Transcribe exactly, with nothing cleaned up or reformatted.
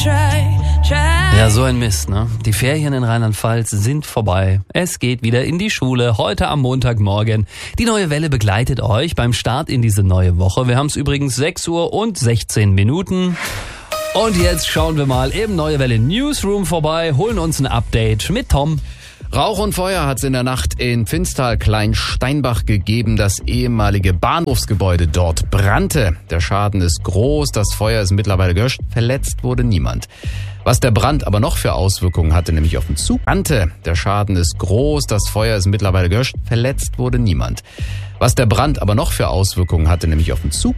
Ja, so ein Mist, ne? Die Ferien in Rheinland-Pfalz sind vorbei. Es geht wieder in die Schule, heute am Montagmorgen. Die neue Welle begleitet euch beim Start in diese neue Woche. Wir haben es übrigens sechs Uhr und sechzehn Minuten. Und jetzt schauen wir mal im Neue Welle Newsroom vorbei, holen uns ein Update mit Tom. Rauch und Feuer hat es in der Nacht in Pfinstal-Kleinsteinbach gegeben. Das ehemalige Bahnhofsgebäude dort brannte. Der Schaden ist groß, das Feuer ist mittlerweile gelöscht. Verletzt wurde niemand. Was der Brand aber noch für Auswirkungen hatte, nämlich auf den Zug. Brannte. Der Schaden ist groß, das Feuer ist mittlerweile gelöscht. Verletzt wurde niemand. Was der Brand aber noch für Auswirkungen hatte, nämlich auf den Zug.